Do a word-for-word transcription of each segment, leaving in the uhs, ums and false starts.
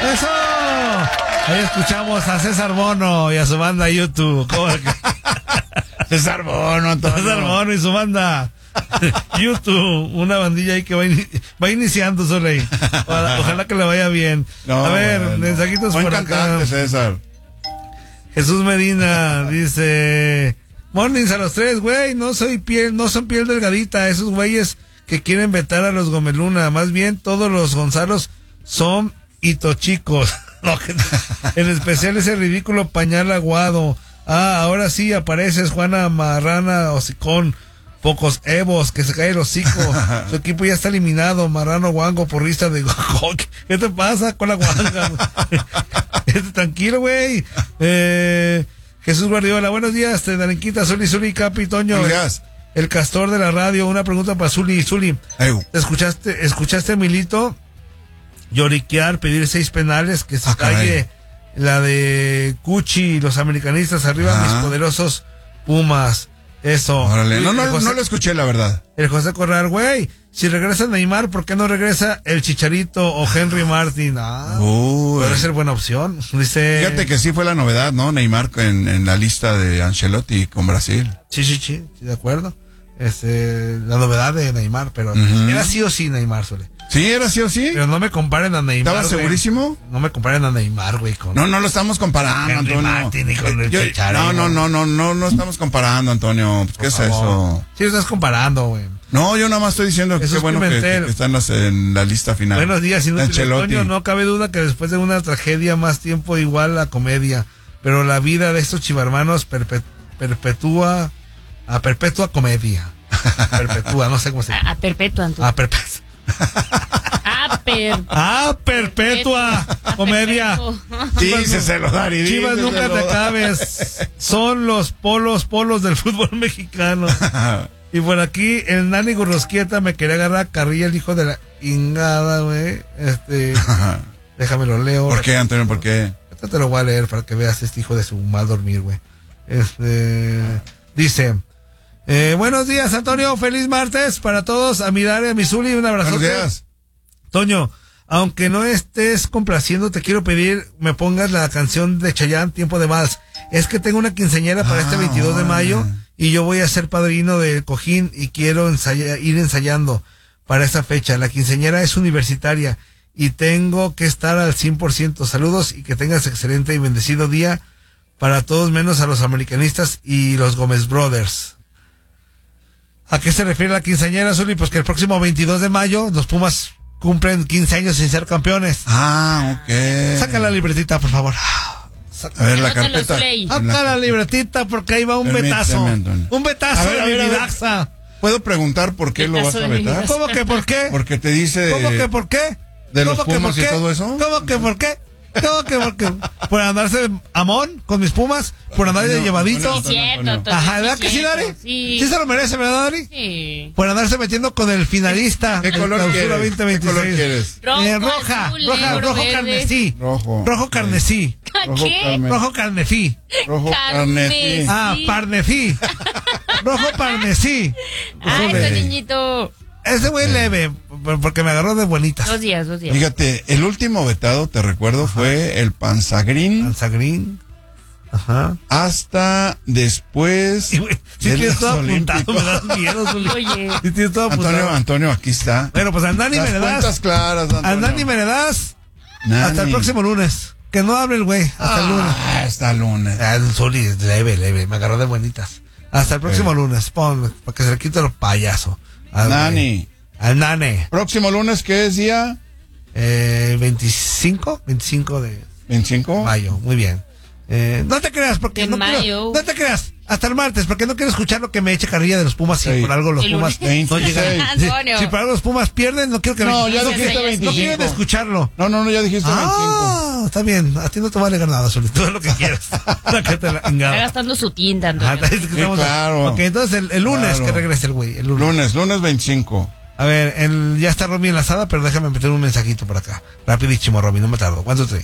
¡Eso! Ahí escuchamos a César Bono y a su banda YouTube. ¿Cómo es que? César Bono, Antonio. César Bono y su banda YouTube, una bandilla ahí que va, in- va iniciando solo ahí. Ojalá, ojalá que le vaya bien. No, a ver, bueno. mensajitos Buen por acá. cantante, César. Jesús Medina dice: Mornings a los tres, güey, no soy piel, no son piel delgadita, esos güeyes que quieren vetar a los Gomeluna, más bien todos los Gonzalos son hitochicos. No, que- en especial ese ridículo pañal aguado. Ah, ahora sí apareces, Juana Marrana Hocicón. Pocos Evos, que se cae el hocico. Su equipo ya está eliminado. Marrano Guango, porrista de Gojoc. ¿Qué te pasa con la guanga? Tranquilo, güey. Eh, Jesús Guardiola, buenos días. Te Darinquita, Zuli, Zuli, Capi, Toño. Buenos días. El castor de la radio. Una pregunta para Zuli. Zuli, Ew. ¿escuchaste, escuchaste a Milito lloriquear, pedir seis penales? Que se Ah, caray. calle la de Cuchi y los americanistas arriba, Ah. mis poderosos Pumas. Eso. Órale. No, no, El José- no lo escuché, la verdad. el José Corral, güey, si regresa Neymar, ¿por qué no regresa el Chicharito o Henry Martin? Ah, Uy. puede ser buena opción. Dice, Fíjate que sí fue la novedad, ¿no? Neymar en, en la lista de Ancelotti con Brasil. sí, sí, sí, sí, de acuerdo. Este, la novedad de Neymar, pero Ujú. era sí o sí Neymar, Sole. ¿Sí? ¿Era sí o sí? Pero no me comparen a Neymar. ¿Estabas güey. segurísimo? No me comparen a Neymar, güey, con No, no lo estamos comparando, Henry Antonio. Martin y con el Yo- Chicharito. no, no, no, no, no, no estamos comparando, Antonio. Pues, ¿qué por es favor. eso? Sí, lo estás comparando, güey. No, yo nada más estoy diciendo que Jesús qué bueno que, Pimentel. que están las- en la lista final. Buenos días, De inútil Ancelotti. Toño, no cabe duda que después de una tragedia más tiempo igual la comedia, pero la vida de estos chivarmanos perpe- perpetúa a perpetua comedia. Perpetúa, no sé cómo se llama. A, a perpetua, Antonio. A perpetua. A per... Ah, perpetua comedia. Díceselo, Dari, Chivas, nunca te díceselo. acabes. Son los polos, polos del fútbol mexicano. Y por aquí, el Nani Gurrosquieta me quería agarrar a carrilla, el hijo de la ingada, güey. Este, déjame lo leo. ¿Por qué, Antonio? ¿Por qué? Ahorita te lo voy a leer para que veas este hijo de su mal dormir, güey. Este, dice, eh, buenos días, Antonio, feliz martes para todos, a mi Daria, a mi Zuli, un abrazo. Buenos días. Toño, aunque no estés complaciendo, te quiero pedir me pongas la canción de Chayanne, Tiempo de Vals. Es que tengo una quinceañera para Ah, este veintidós de mayo órale. y yo voy a ser padrino del cojín y quiero ensaya- ir ensayando para esa fecha. La quinceañera es universitaria y tengo que estar al cien por ciento. Saludos y que tengas excelente y bendecido día para todos menos a los americanistas y los Gómez Brothers. ¿A qué se refiere la quinceañera, Zuli? Pues que el próximo veintidós de mayo los Pumas cumplen quince años sin ser campeones. Ah, ok. Saca la libretita, por favor. A ver, la Anótalo, carpeta. Zuley. Saca la libretita porque ahí va un Permíteme, betazo. Antonio. Un betazo A ver, a de ver, a mi ver. Daxa. ¿Puedo preguntar por qué lo vas Betazo a de mi vetar? Daxa. ¿Cómo que por qué? Porque te dice... ¿Cómo que por qué? de los ¿Cómo que Pumas por y qué? todo eso? ¿Cómo que por qué? ¿Cómo que por qué? ¿Por andarse amón con mis Pumas? ¿Por andar de No, llevadito? no, Sí, cierto, Antonio. Antonio, Ajá, sí, ¿verdad que sí, cierto, Dari? Sí. ¿Sí se lo merece, verdad, Dari? Sí. Por andarse metiendo con el finalista. ¿Qué del color Clausura quieres? veinte ¿Qué veintiséis. color quieres? Rojo, Eh, roja, azul, roja, negro, rojo verde. carnesí. Rojo. Rojo carnesí. Rojo ¿Qué? carne- Rojo carnesí. Rojo carnesí. Carnesí. Ah, Sí. parnesí. Rojo parnesí. Ay, Híjole. ese niñito. Ese güey leve, por- porque me agarró de bonitas. Dos días, dos días. Fíjate, el último vetado, te recuerdo, fue el Panzagrín Alzagrín. Ajá. hasta después Y, güey, si de tienes los todo apuntado, Olímpicos. me das miedo, Zuli. Oye. Si tienes todo apuntado. Antonio, Antonio, aquí está. Bueno, pues al Nani Las me le cuentas das. claras, Antonio. Al Nani me le das. Nani. Hasta el próximo lunes. Que no hable el güey. Hasta el lunes. Ah, hasta el lunes. Ah, Zuli, es leve, leve. Me agarró de bonitas. Hasta el próximo Eh. lunes. Pon, para que se le quite los payasos. Al Nani. güey. Al Nane. Próximo lunes, ¿qué es día? Eh, veinticinco, veinticinco de ¿veinticinco? mayo. Muy bien. Eh, no te creas, porque De no quiero- mayo. no te creas. Hasta el martes, porque no quiero escuchar lo que me eche carrilla de los Pumas si Sí. por algo los El Pumas lunes. no llegan. veintiséis. Antonio. Si, si por algo los Pumas pierden, no quiero que No, me ya no dijiste sé, ya sé. no veinticinco. quieren escucharlo. No, no, no, ya dijiste veinticinco. Ah, está bien. A ti no te va a alegar nada, Zuli. Tú haz lo que quieras. La que te la Está engada. gastando su tinta, Ajá, Antonio. es que estamos- claro. Ok, entonces el, el lunes Claro. que regrese el güey. El lunes. Lunes, lunes veinticinco. A ver, el, ya está Romy enlazada, pero déjame meter un mensajito por acá. Rapidísimo, Romy, no me tardo. ¿Cuánto te?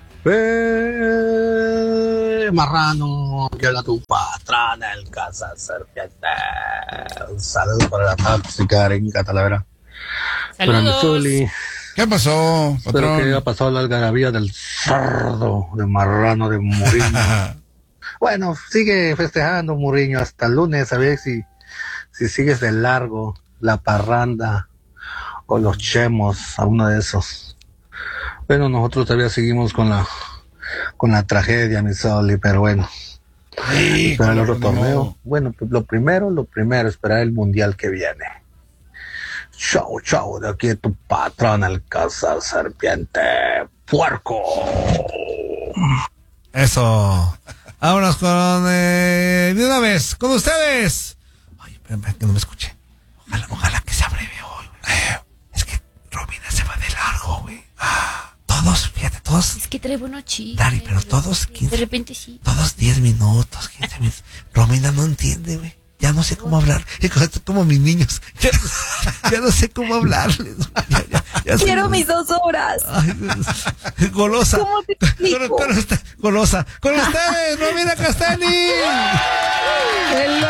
Eh, marrano, que habla tu patrona, el casa serpiente. Un saludo para la tóxica en Catalavera. Para mi Saludos. Zuli, ¿Qué pasó, Espero que haya patrón? pasado la algarabía del cerdo, de marrano, de Mourinho. Bueno, sigue festejando Mourinho hasta el lunes, a ver si, si sigues de largo la parranda o los chemos, a uno de esos. Bueno, nosotros todavía seguimos con la con la tragedia, mi Soli, pero bueno. Sí, Esperar el otro no. torneo. Bueno, pues lo primero, lo primero, esperar el mundial que viene. Chau, chau, de aquí tu patrón, el casa serpiente, puerco. Eso. Vámonos con... Eh, de una vez, con ustedes. Ay, espérame, que no me escuché. Ojalá, ojalá que sea breve hoy, güey. Eh, es que Romina se va de largo, güey. Ah, todos, fíjate, todos... Es que trae buenos chistes. Dari, pero todos quince... De repente sí. Todos diez minutos, quince minutos. Romina no entiende, güey. Ya no sé cómo hablar. Es como mis niños. Ya, ya no sé cómo hablarles. Ya, ya, ya sé- Quiero mis dos horas. Ay, golosa. ¿Cómo te explico? Con- con usted- golosa. Con ustedes, Romina Castelli. Hello.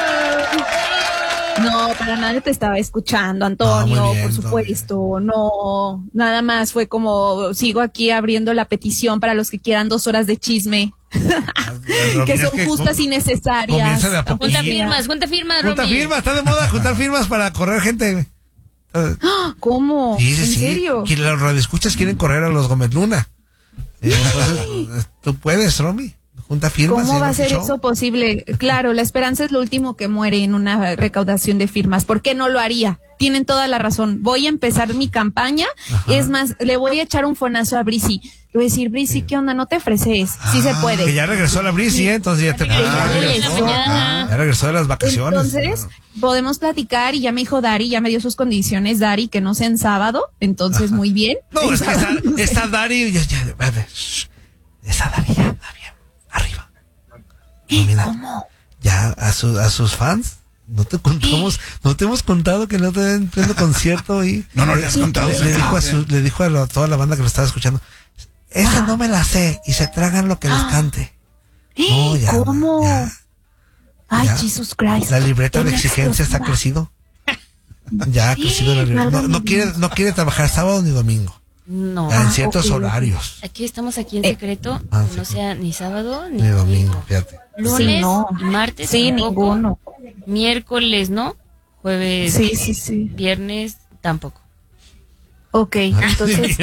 No, para nada te estaba escuchando, Antonio, Ah, muy bien, por supuesto. No, nada más fue como sigo aquí abriendo la petición para los que quieran dos horas de chisme, que son justas y necesarias. Comienza de a poco. Junta Sí. firmas, junta firmas, Junta Romy. firmas, está de moda juntar firmas para correr gente. Eh, ¿Cómo? Sí, sí, ¿En sí. serio? Que los radioescuchas quieren correr a los Gómez Luna. Eh, entonces, tú puedes, Romy. Junta firmas. ¿Cómo y va a no ser show. eso posible? Claro, la esperanza es lo último que muere en una recaudación de firmas. ¿Por qué no lo haría? Tienen toda la razón. Voy a empezar mi campaña. Ajá. Es más, le voy a echar un fonazo a Brisi. Le voy a decir, Brisi, ¿qué onda? No te ofreces. Sí se Ah, puede. que ya regresó la Brisi, ¿eh? Entonces ya te... ya Ah, regresó. mañana. ya regresó de las vacaciones. Entonces, podemos platicar y ya me dijo Dari, ya me dio sus condiciones, Dari, que no sea en sábado. Entonces, muy bien. No, En es que está, sábado no sé. está Dari. Ya, ya, a ver, shh. Esa Dari ya anda bien. Arriba. No, mira, ya a, su, a sus fans. No te contamos, no te hemos contado que no te den pleno concierto y No, no le has contado. le, le dijo a su- le dijo a lo- toda la banda que lo estaba escuchando, esa no me la sé y se tragan lo que les cante. No, ya, ¿Cómo? ya. Ay, ya. Jesus Christ. La libreta de Qué exigencias ha explosiva. crecido. Ya ha crecido la libreta. No, no quiere, no quiere trabajar sábado ni domingo. No. Ya en Ah, ciertos ok, ok. horarios. Aquí estamos aquí en Eh. secreto. Ah, que no sí. sea ni sábado ni, Ni domingo, fíjate. Lunes, Sí, no. martes, Sí, tampoco. ninguno. Miércoles, ¿no? Jueves, Sí, sí, sí. viernes, tampoco. Ok, entonces.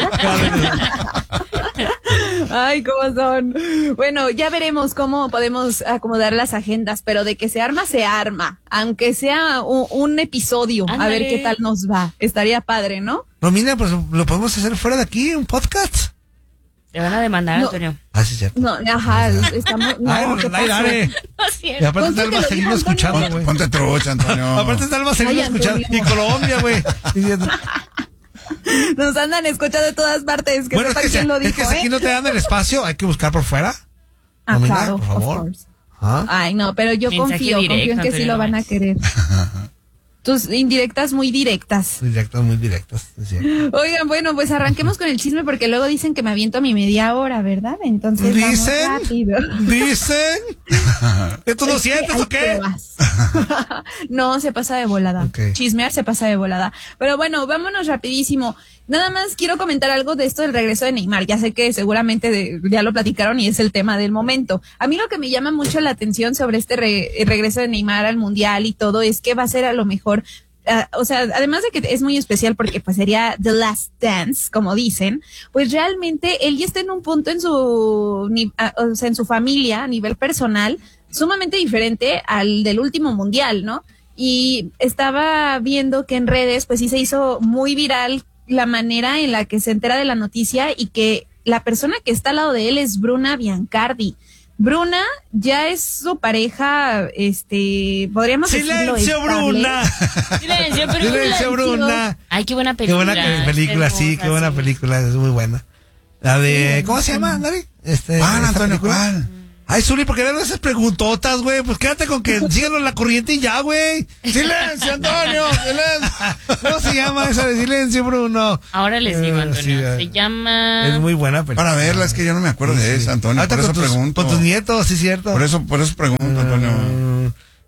Ay, cómo son. Bueno, ya veremos cómo podemos acomodar las agendas, pero de que se arma, se arma. Aunque sea un, un episodio, a Ándale. ver qué tal nos va. Estaría padre, ¿no? Romina, pues lo podemos hacer fuera de aquí, un podcast. Te van a demandar, No. Antonio. Ah, sí, cierto. No, ajá, estamos. No, Ay, ¿qué ay, pasa? dale. No es Y cierto. aparte está el Ponte que lo Marcelino diga escuchando, Ponte, güey. ponte trucha, Antonio. Aparte está el Marcelino Ay, escuchando. Antonio. Y Colombia, güey. Diciendo, Nos andan escuchando de todas partes. Que bueno, es sepan que, quién se- lo es dijo, que si ¿eh? aquí no te dan el espacio, hay que buscar por fuera. Ah, Romina, claro, por of favor. course. Ah. Ay, no, pero yo Mensaje confío, confío en directo, que sí Antonio lo van a López. querer. Tus indirectas muy directas. Directas, muy directas. es cierto. Oigan, bueno, pues arranquemos con el chisme porque luego dicen que me aviento a mi media hora, ¿verdad? Entonces ¿Dicen? vamos rápido. Dicen. ¿Que tú no Es que sientes hay o qué? pruebas. No, se pasa de volada. Ok. Chismear se pasa de volada. Pero bueno, vámonos rapidísimo. Nada más quiero comentar algo de esto del regreso de Neymar. Ya sé que seguramente de- ya lo platicaron y es el tema del momento. A mí lo que me llama mucho la atención sobre este re- el regreso de Neymar al Mundial y todo es que va a ser a lo mejor, ah, o sea, además de que es muy especial porque pues sería The Last Dance, como dicen, pues realmente él ya está en un punto en su, ni- ah, o sea, en su familia a nivel personal sumamente diferente al del último Mundial, ¿no? Y estaba viendo que en redes pues sí se hizo muy viral la manera en la que se entera de la noticia y que la persona que está al lado de él es Bruna Biancardi. Bruna ya es su pareja, este, podríamos decirlo. ¡Silencio, estable. Bruna! Silencio, pero ¡Silencio, Bruna! Ay, qué buena Qué película. buena que- película, Está sí, hermosa, qué buena sí. película, es muy buena. La de, ¿cómo se llama, David? Este, ¿Cuál, esta Antonio? película. ¿Cuál? Ay, Zuli, ¿por qué no haces preguntotas, güey? Pues quédate con que síguelo en la corriente y ya, güey. ¡Silencio, Antonio! ¡Silencio! ¿Cómo se llama esa de silencio, Bruno? Ahora les digo, Eh, Antonio. sí, eh. se llama. Es muy buena película. Para verla, es que yo no me acuerdo de esa, Antonio. Ahorita Por eso con tus, pregunto. con tus nietos, sí, cierto. Por eso, por eso pregunto, Antonio. Mm,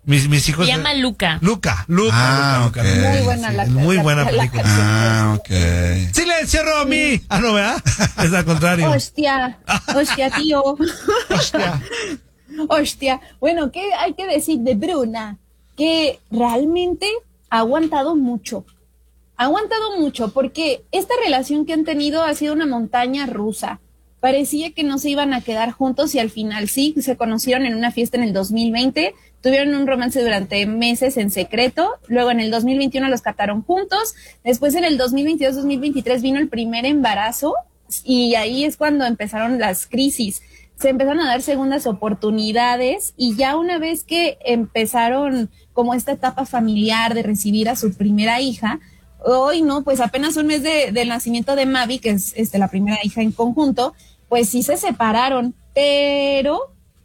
Mis, mis hijos. Se llama Luca. Luca, Luca. Ah, Luca, ok. Luca. Muy buena Sí, la es muy la- buena la- película. Ah, ok. ¡Silencio, Romy! Ah, no, ¿verdad? Es al contrario. Hostia, hostia, tío. Hostia. Hostia. Bueno, ¿qué hay que decir de Bruna? Que realmente ha aguantado mucho. Ha aguantado mucho porque esta relación que han tenido ha sido una montaña rusa. Parecía que no se iban a quedar juntos y al final sí, se conocieron en una fiesta en el dos mil veinte, tuvieron un romance durante meses en secreto, luego en el dos mil veintiuno los captaron juntos, después en el dos mil veintidós dos mil veintitrés vino el primer embarazo y ahí es cuando empezaron las crisis. Se empezaron a dar segundas oportunidades y ya una vez que empezaron como esta etapa familiar de recibir a su primera hija, hoy no, pues apenas un mes de, del nacimiento de Mavi, que es este, la primera hija en conjunto, pues sí se separaron, pero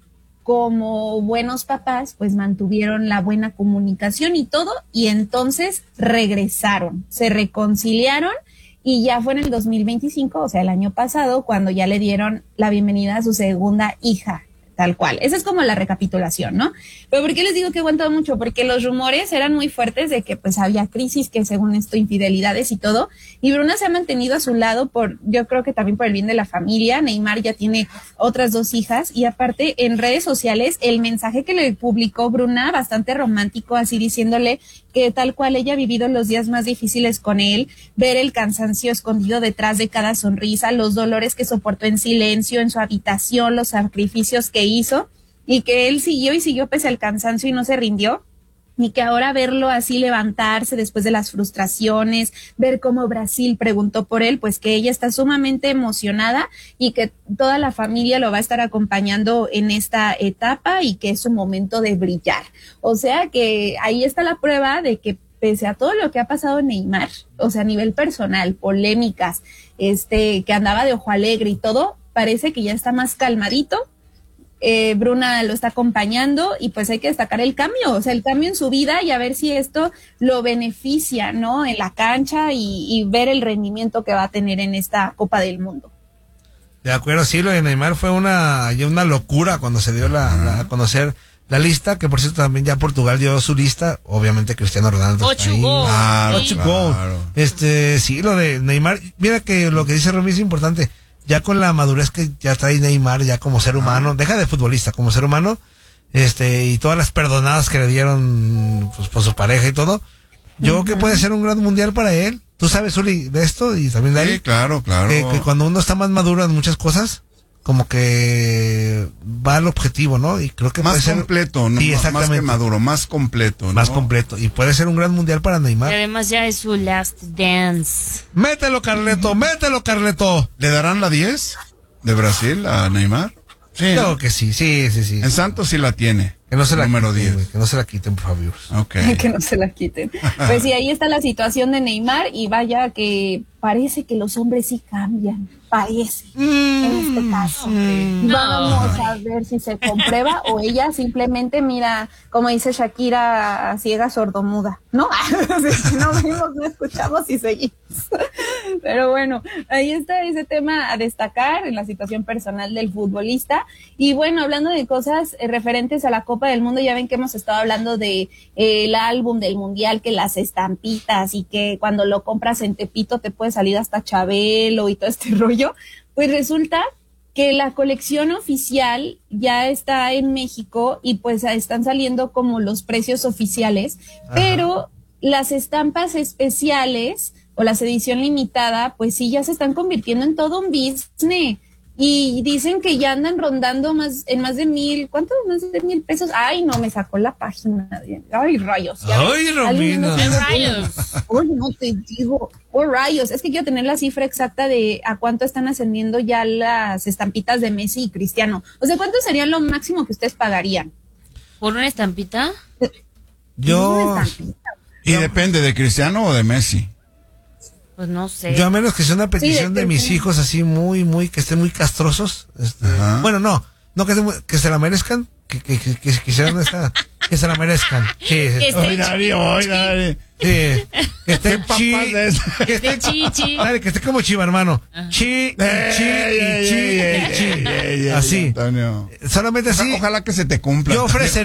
como buenos papás, pues mantuvieron la buena comunicación y todo, y entonces regresaron, se reconciliaron, y ya fue en el dos mil veinticinco, o sea, el año pasado, cuando ya le dieron la bienvenida a su segunda hija, tal cual. Esa es como la recapitulación, ¿no? Pero ¿por qué les digo que aguantó mucho? Porque los rumores eran muy fuertes de que pues había crisis, que según esto infidelidades y todo, y Bruna se ha mantenido a su lado por, yo creo que también por el bien de la familia. Neymar ya tiene otras dos hijas y aparte en redes sociales el mensaje que le publicó Bruna, bastante romántico, así diciéndole que tal cual ella ha vivido los días más difíciles con él, ver el cansancio escondido detrás de cada sonrisa, los dolores que soportó en silencio en su habitación, los sacrificios que hizo y que él siguió y siguió pese al cansancio y no se rindió. Y que ahora verlo así levantarse después de las frustraciones, ver cómo Brasil preguntó por él, pues que ella está sumamente emocionada y que toda la familia lo va a estar acompañando en esta etapa y que es su momento de brillar. O sea que ahí está la prueba de que pese a todo lo que ha pasado en Neymar, o sea, a nivel personal, polémicas, este, que andaba de ojo alegre y todo, parece que ya está más calmadito. Eh, Bruna lo está acompañando y pues hay que destacar el cambio, o sea, el cambio en su vida y a ver si esto lo beneficia, ¿no? En la cancha y, y ver el rendimiento que va a tener en esta Copa del Mundo. De acuerdo, sí, lo de Neymar fue una, ya una locura cuando se dio la, la- a conocer la lista, que por cierto también ya Portugal dio su lista, obviamente Cristiano Ronaldo está Ocho ahí. goles. Claro, Ocho claro. goles. Este, sí, lo de Neymar, mira que lo que dice Romy es importante. Ya con la madurez que ya trae Neymar, ya como ser humano, deja de futbolista, como ser humano, este, y todas las perdonadas que le dieron, pues, por su pareja y todo, yo creo que puede ser un gran mundial para él. Tú sabes, Uli, de esto y también de ahí. Sí, claro, claro. Que, que cuando uno está más maduro en muchas cosas, como que va al objetivo, ¿no? Y creo que Más puede ser completo, ¿no? Sí, Más que exactamente. maduro, más completo, ¿no? Más completo. Y puede ser un gran mundial para Y Neymar. además ya es su last dance. Mételo, Carleto, mételo, Carleto. ¿Le darán la diez de Brasil a Neymar? Sí. Creo que sí, sí, sí, sí. En Santos sí la tiene. Que no se la Número quiten, diez. güey, que no se la quiten, por favor. Ok. Que no se la quiten. Pues sí, ahí está la situación de Neymar y vaya que parece que los hombres sí cambian, parece, en este caso. Vamos a ver si se comprueba o ella simplemente mira, como dice Shakira, ciega sordomuda, ¿no? Si no vimos, no escuchamos y seguimos. Pero bueno, ahí está ese tema a destacar en la situación personal del futbolista. Y bueno, hablando de cosas eh, referentes a la Copa del Mundo, ya ven que hemos estado hablando de eh, el álbum del Mundial, que las estampitas y que cuando lo compras en Tepito te puede salir hasta Chabelo y todo este rollo. Pues resulta que la colección oficial ya está en México y pues están saliendo como los precios oficiales, Ajá. pero las estampas especiales o la edición limitada, pues sí, ya se están convirtiendo en todo un business. Y dicen que ya andan rondando más en más de mil, ¿cuánto? Más de mil pesos. Ay, no, me sacó la página. Ay, rayos. Ya Ay, ves, alguien Romina. no tiene- Rayos. Uy, no te digo. Oh, rayos. Es que quiero tener la cifra exacta de a cuánto están ascendiendo ya las estampitas de Messi y Cristiano. O sea, ¿cuánto sería lo máximo que ustedes pagarían? ¿Por una estampita? Yo, Una estampita. ¿Y depende de Cristiano o de Messi? Pues no sé. yo a menos que sea una petición de de mis Cristiano. hijos así muy, muy, que estén muy castrosos. este, Ajá. bueno, no, no que, estén muy- que se la merezcan, que, que, que, que quisieran esta, que se la merezcan. Sí, sí, Que esté Oiga, chi- oiga, oiga. sí, que esté papás chi, de eso? que esté De chichi. Dale, que esté como chiva, hermano. Chi, y chi, Ey, ey, y chi, ey, y ey, chi. ey, ey, Así. Antonio. Solamente así. Ojalá que se te cumpla. Yo ofreceré